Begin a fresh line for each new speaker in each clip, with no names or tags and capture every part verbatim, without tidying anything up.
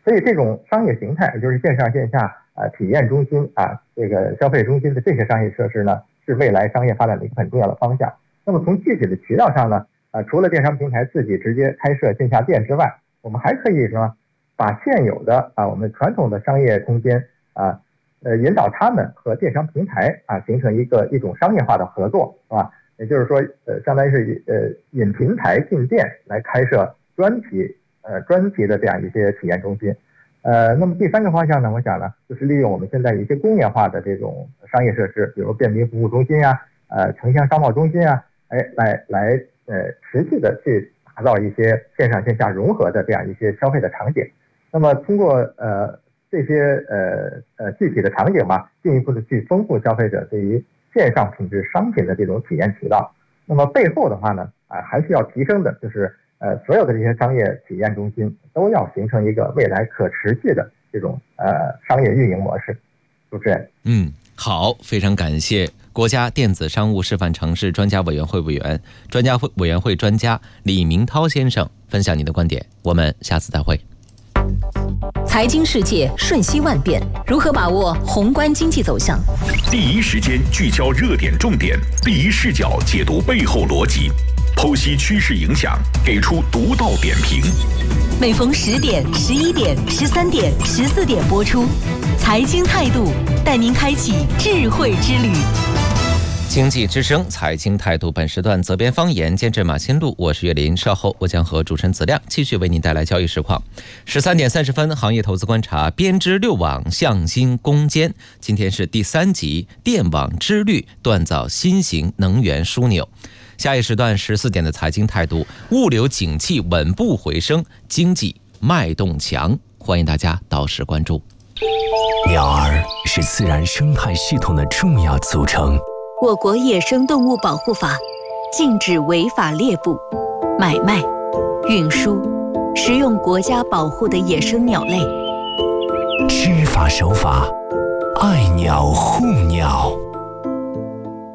所以这种商业形态，也就是线上线下啊体验中心啊这个消费中心的这些商业设施呢，是未来商业发展的一个很重要的方向。那么从具体的渠道上呢，啊除了电商平台自己直接开设线下店之外，我们还可以什么把现有的啊我们传统的商业空间啊呃引导他们和电商平台啊形成一个一种商业化的合作，是吧？也就是说，呃，相当于是呃引平台进店来开设专题呃专题的这样一些体验中心。呃，那么第三个方向呢，我想呢，就是利用我们现在一些工业化的这种商业设施，比如便民服务中心啊，呃，城乡商贸中心啊，哎，来来呃持续的去打造一些线上线下融合的这样一些消费的场景。那么通过呃这些呃呃具体的场景嘛，进一步的去丰富消费者对于线上品质商品的这种体验渠道。那么背后的话呢，啊，还是要提升的，就是呃，所有的这些商业体验中心都要形成一个未来可持续的这种呃商业运营模式。主持人，
嗯，好，非常感谢国家电子商务示范城市专家委员会委员、专家会委员会专家李明涛先生分享您的观点，我们下次再会。
财经世界瞬息万变，如何把握宏观经济走向？
第一时间聚焦热点重点，第一视角解读背后逻辑，剖析趋势影响，给出独到点评。
每逢十点、十一点、十三点、十四点播出，财经态度带您开启智慧之旅。
经济之声财经态度，本时段责编方言监制马新路，我是岳林。稍后我将和主持人子亮继续为您带来交易实况。十三点三十分，行业投资观察，编织六网向心攻坚。今天是第三集，电网织率锻造新型能源枢纽。下一时段十四点的财经态度，物流景气稳步回升，经济脉动强。欢迎大家到时关注。
鸟儿是自然生态系统的重要组成。
我国野生动物保护法禁止违法猎捕、买卖、运输、食用国家保护的野生鸟类。
知法守法，爱鸟护鸟。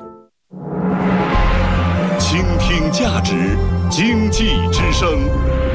倾听价值，经济之声。